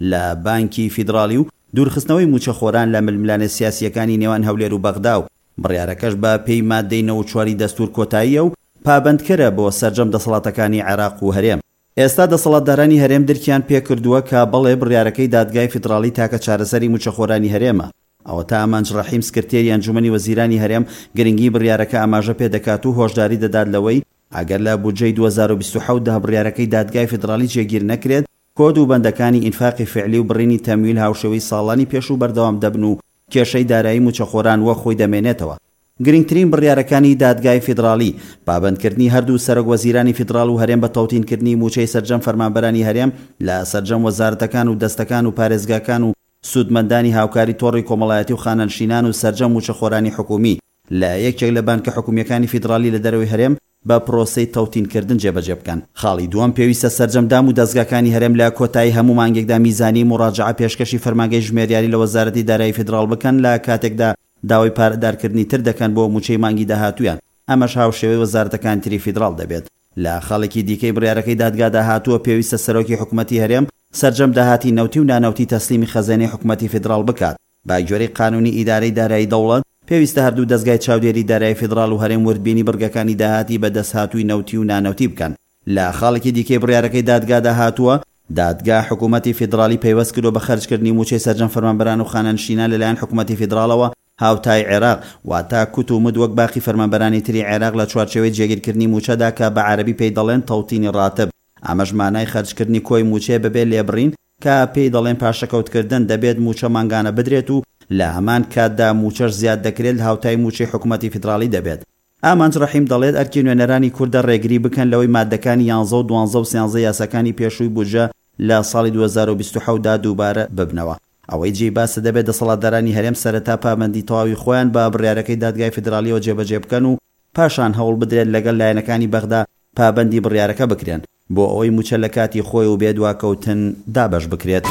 لە بانکی فیدرالی و دوورخستنەوەی موچەخۆران لە ململانە سیاسیەکانی نێوان هەولێر و بەغدا و بڕیارەکەش بە پێی مادەی 94 دەستور کۆتاییە و پابندکەرە بۆ سەرجەم دەسەڵاتەکانی عێراق و هەرێم. ئێستا دەسەڵاتدارانی هەرێم دەرکیان پێکردووە کە بەڵێ بڕیارەکەی دادگای فیدرالی تاکە چارەسەری موچەخۆرانی هەرێمە. ئەوە تا ئامانج ڕەحیم سکرتێری ئەنجومەنی وەزیرانی هەرێم گرنگی بڕیارەکە ئاماژە پێدەکات و هۆشداری دەدات لەوەی ئەگەر لە بودجەی 2027 دا بڕیارەکەی دادگای فیدرالی جێگیر نەکرێت کۆد و بەندەکانی ئینفاقی فعلی و بڕینی تەمویل هاوشێوەی ساڵانی پێش و بەردەوام دەبن و کێشەی دارایی موچەخۆران وە خۆی دەمێنێتەوە. گرنگترین بڕیارەکانی دادگای فیدرالی پابندکردنی هەردوو سەرۆک وەزیرانی فیدرال و هەرێم بە تەوتینکردنی موچەی سەرجەم فەرمانبەرانی هەرێم لە سەرجەم وەزارەتەکان و دەستەکان و پارێزگاکان و سودمەندانی هاوکاری تۆڕی کۆمەڵایەتی و خانەنشینان و سەرجەم موچەخۆرانی حکومی لە یەکێک لە بانکە حکومیەکانی فیدرالی لە دەرەوەی هەرێم بە پرۆسەی تەوتینکردن جێبەجێ بکەن. خاڵی دووەم پێویستە سەرجەمدام و دەستگاکانی هەرێم لە کۆتایی هەموو مانگێکدا میزانی مڕاجعە پێشکەشی فەرمانگەی ژمێریاری لە وەزارەتی دارایی فیدرال بکەن لە کاتێکدا داوای پارەدارکردنی تر دەکەن بۆ موچەی مانگی داهاتوویان. ئەمەش هاوشێوەی وەزارەتەکانی تری فیدرال دەبێت. لە خاڵێکی دیکەی بڕیارەکەی دادگا داهاتووە پێویستە سەرۆکی حکوومەتی هەرێم سەرجەم داهاتی نەوتی و نانەوتی تەسلیمی خەزانەی حکوومەتی فیدرال بکات. با گوێرەی قانونی ئیدارەی دارایی دەوڵەت پێویستە هەردوو دەستگای چاودێری دارایی فیدرال و هەرێم وردبینی بڕگەکانی داهاتی بە دەستهاتووی نەوتی و نانەوتی بکەن. لە خاڵێکی دیکەی بڕیارەکەی دادگا داهاتووە دادگا حکوومەتی فیدرالی پەیوەست کردو بە خەرجکردنی موچەی سەرجەم فەرمانبەران و خانەنشینان لەلایەن حکوومەتی فیدرالەوە هاوتای عێراق واتە کوت و مد وەک باقی فەرمانبەرانی تری عێراق لە چوارچێوەی جێگیرکردنی موچەدا کە بە عەرەبی پێی دەڵێن تەوتینی ڕاتب. ئەمەش مانای خەرجکردنی کۆی موچێ بەبێ لێبڕین کە پێی دەڵێن پاشەکەوتکردن دەبێت موچە مانگانە بدرێت و لە هەمان کاتدا موچەش زیاد دەکرێت هاوتای موچەی حکوومەتی فیدرالی دەبێت. ئامانج ڕەحیم دەڵێت ئەرکی نوێنەرانی کوردە ڕێگری بکەن لەوەی مادەکانی 11 و 12 و 13 یاساکانی پێشووی بودجە لە ساڵی 2027 دا دووبارە ببنەوە. ئەوەی جێی باسە دەبێت دەسەڵاتدارانی هەرێم سەرەتا پابەندی تەواوی خۆیان بە بڕیارەکەی دادگای فیدرالیەوە جێبەجێ بکەن و پاشان هەوڵ بدرێت لەگەڵ لایەنەکانی بەغدا پابەندی بڕیارەکە بکرێن بۆ ئەوەی موچە لە کاتی خۆی و بێدواکەوتن دابەش بکرێت.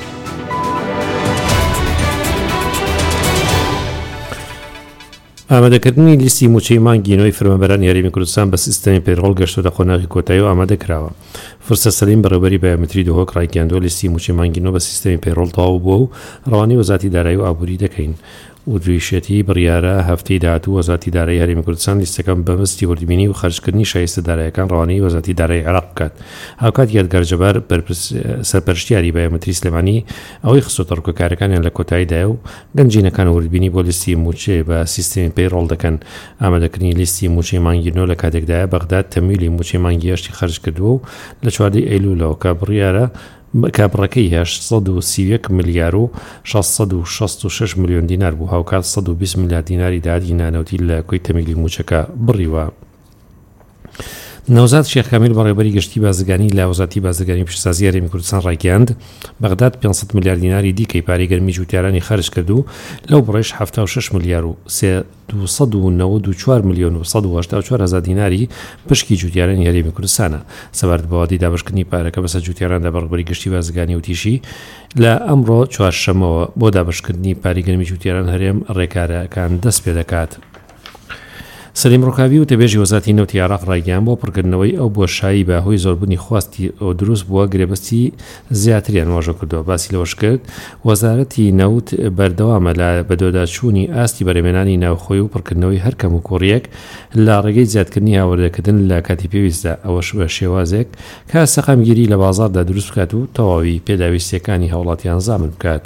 ئامادەکردنی لیستی موچەی مانگینەوەی فەرمانبەرانی هەرێمی کوردستان بە سیستەمی پەیڕۆڵ گەشت و دەخۆناغی کۆتایی و ئامادە کراوە. فرسە سەلیم بەڕێوەبەری بایۆمەتری دۆهۆک ڕایگەیاندووە لیستی موچەی مانگینەوە بە سیستەمی پەیڕۆڵ تەواو بووە و ڕەوانەی وەزارەتی دارایی و ئابووری دەکەین. و دویشەتی بڕیارە هەفتەی داهاتوو وەزارەتی دارایی هەرێمی کوردستان لیستەکەم بەمستی وردبینی و خەرجکردنی شایستە داراییەکان ڕەوانەی وەزارەتی دارایی عێراق بکات. هاوکات یادگار جەبار سەرپەرشتیاری بایۆمەتری سلێمانی ئەوەی خستۆتە ڕووکەکارەکانیان لە کۆتاییدایە و گەنجینەکان وردبینی بۆ لیستی موچێ بە سیستەمی پەیڕۆڵ دەکەن. ئامادەکردنی لیستی موچەی مانگینەوە لە کاتێکدایە بەغداد تەمویلی موچەی مانگی هەشتی خەرج کردووە و لە 14 ئەیلوولەوە کە بڕیارە کابڕەکەی 831 ملیار و 666 میلیۆن دینار بوو. هاوکات 120 میلیارد دیناری داهاتی نانەوتی لە کۆی تەمویلی موچەکە بڕیوە. نەوزاد شێخ کامیل بەڕێوەبەری گەشتی بازرگانی لە وەزارەتی بازرگانی پیشسازی هەرێمی کوردستان ڕایگەیاند بەغداد 500 میلیارد دیناری دیکەی پارەی گەرمی جوتیارانی خەرج کرد و لەو بڕێش 76 میلیار و 294 میلیۆن و 184 هەزار دیناری پشکی جوتیارانی هەرێمی کوردستانە. سەبارەت بە وادی دابەشکردنی پارەکە بەسەر جوتیاراندا بەڕێوەبەری گەشتی بازرگانی وتیشی لە ئەمڕۆ چوارشەمەوە بۆ دابەشکردنی پارەی گەرمی جوتیاران هەرێم ڕێکارەکان دەست پێ دەکات. سەلیم ڕۆکاوی و تێبێژی وەزارەتی نەوتی عێراق ڕایگەیاند بۆ پڕکردنەوەی ئەو بۆشایی بەهۆی زۆربوونی خواستی ئەو دروست بووە گرێبەستی زیاتریان واژە کردووە. باسی لەوەش کرد وەزارەتی نەوت بەردەوامە لە بەدۆداچوونی ئاستی بەرهەمهێنانی ناوخۆی و پڕکردنەوەی هەر کەم و کوڕیەک لە ڕێگەی زیادکردنی هاوردەکردن لە کاتی پێویستدا ئەوەش بە شێوازێک کە سەقامگیری لە بازاڕدا دروست بکات و تەواوی پێداویستیەکانی هاوڵاتیان زامن بکات.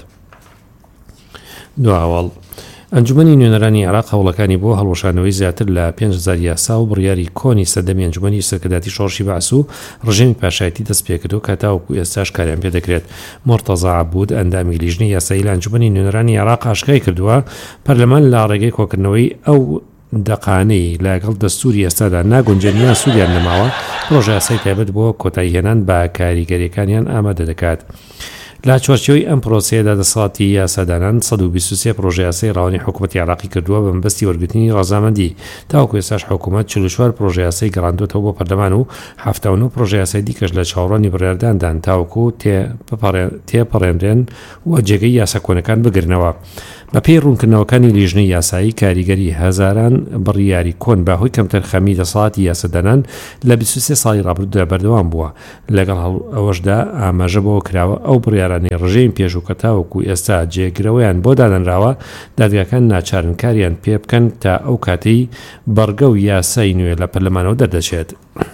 دواوەڵ ئەنجومەنی نوێنەرانی عێراق هەوڵەکانی بۆ هەڵوەشانەوەی زیاتر لە 5000 یاسا و بڕیاری کۆنی سەردەمی ئەنجومەنی سەرکرداتی شۆڕشی بەعس و ڕژێمی پاشایەتی دەست پێکردو کە تاوەکو ئێستاش کاریان پێ دەکرێت. مۆرتەزا عەبوود ئەندامی لیژنەی یاسایی لە ئەنجومەنی نوێنەرانی عێراق ئاشکای کردووە پەرلەمان لە ڕێگەی کۆکردنەوەی ئەو دەقانەی لەگەڵ دەستوری ئێستادا ناگونجێنیان سوودیان نەماوە پرۆژە یاسای تایبەت بۆ کۆتاییهێنان بە کاریگەریەکانیان ئامادە دەکات. لا چوارچێوەی ئەم پرۆسەیەدا دەسەڵاتی یاسادانان 123 پرۆژە یاسای ڕەوانی حکوومەتی عێراقی کردووە بە مەبەستی وەرگرتنی ڕەزامەندی. تاوەکو ئێستاش حکوومەت 44 پرۆژە یاسای گەڕاندووەتەوە بۆ پەرلەمان و 79 پرۆژە یاسای دیکەش لە چاوەڕوانی بڕیارداندان تاوەکو تێپەڕێنرێن و جێگەی یاسا کۆنەکان بگرنەوە. بە پێی ڕوونکردنەوەکانی لیژنەی یاسایی کاریگەری هەزاران بڕیاری کۆن بەهۆی کەمتەرخەمی دەسەڵاتی یاسەدانان لە 23 ساڵی ڕابردوودا بەردەوام بووە. لەگەڵ ئەوەشدا ئاماژە بۆ کراوە ئەو بڕیارانەی ڕژەیەن پێشوو کە تاوەکو ئێستا جێگرەوەیان بۆ دادەنراوە دادگاکان ناچارن کاریان پێ بکەن تا ئەو کاتەی بەڕگە و یاسای نوێ لە پەرلەمانەوە دەردەچێت.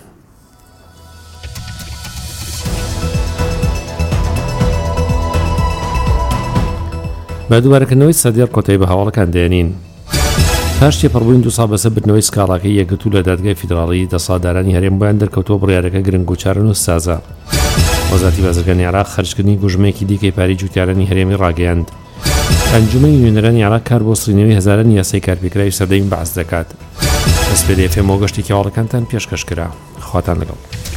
بە دووبارەکردنەوەی سەدێر کۆتایی بە هەواڵەکان دێنین. پاش تێپەڕبووین 2 ساڵ بەسەر بردنەوەی سکاڵاکەی یەکگرتوو لە دادگای فیدراڵی دەسەڵاتدارانی هەرێم بۆیان دەرکەوتووە بڕیارەکە گرنگ و چارەنووس سازە. وەزارەتی بازرگانی عێراق خەرجکردنی گوژمەیەکی دیکەی پارەی جوتیارانی هەرێمی ڕاگەیاند. ئەنجومەنی نوێنەرانی عێراق کار بۆ سڕینەوەی هەزاران یاسای کارپێکراوی سەردەمی بەعز دەکات. سپێدەی فێمەوە گەشتێکی هەواڵەکانتان پێشکەش کرا. خواتان لەگەڵ.